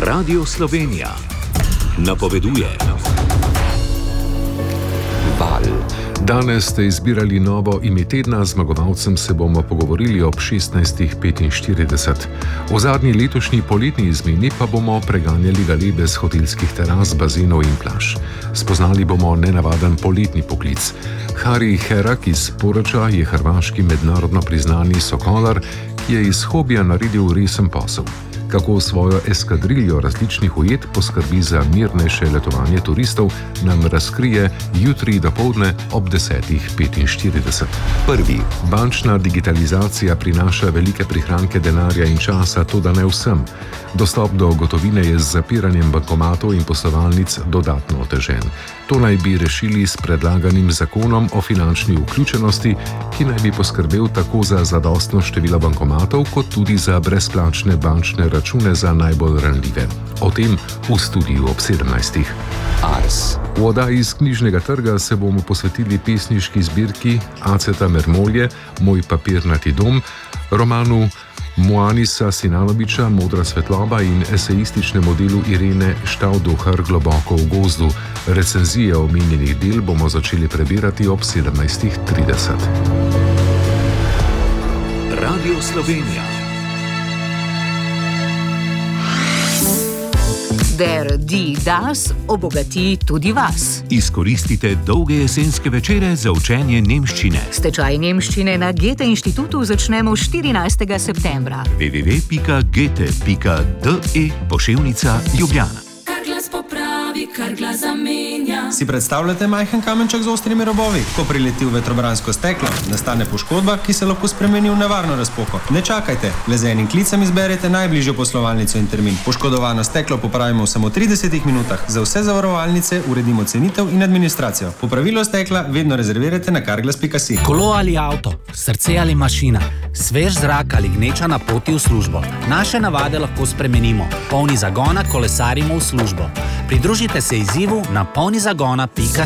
Radio Slovenija napoveduje. Val. Danes ste izbirali novo ime tedna, zmagovalcem se bomo pogovorili ob 16:45. V zadnji letošnji poletni izmeni pa bomo preganjali galebe z hotelskih teras, bazenov in plaž. Spoznali bomo nenavaden poletni poklic. Hari Herak iz Poreča je hrvaški mednarodno priznani sokolar, ki je iz hobija naredil resen posel. Kako svojo eskadriljo različnih ujed poskrbi za mirnejše letovanje turistov, nam razkrije jutri dopoldne ob 10:45. Prvi. Bančna digitalizacija prinaša velike prihranke denarja in časa, toda ne vsem. Dostop do gotovine je z zapiranjem bankomatov in poslovalnic dodatno otežen. To naj bi rešili s predlaganim zakonom o finančni vključenosti, ki naj bi poskrbel tako za zadostno število bankomatov, kot tudi za brezplačne bančne račune za najbolj ranljive. O tem v studiu ob 17. Ars. V oddaji iz knjižnega trga se bomo posvetili pesniški zbirki Aceta Mermolje, Moj papirnati dom, romanu Moanisa Sinanoviča Modra svetloba in esejističnemu delu Irene Štavdohar Globoko v gozdu. Recenzije omenjenih del bomo začeli prebirati ob 17:30. Radio Slovenija. Der die das obogati tudi vas. Izkoristite dolge jesenske večere za učenje nemščine. Stečaj nemščine na Goethe inštitutu začnemo 14. septembra. www.goethe.de/Ljubljana. Kar glas popravi, kar glas zamenja. Si predstavljate majhen kamenček z ostrimi robovi? Ko prileti v vetrobransko steklo, nastane poškodba, ki se lahko spremeni v nevarno razpoko. Ne čakajte, le z enim klicem izberete najbližjo poslovalnico in termin. Poškodovano steklo popravimo v samo 30 minutah. Za vse zavarovalnice uredimo cenitev in administracijo. Popravilo stekla vedno rezervirajte na carglass.si. Kolo ali avto, srce ali mašina, svež zrak ali gneča na poti v službo. Naše navade lahko spremenimo. Polni zagona kolesarimo v službo. Pridružite se izzivu na polnizagona.si.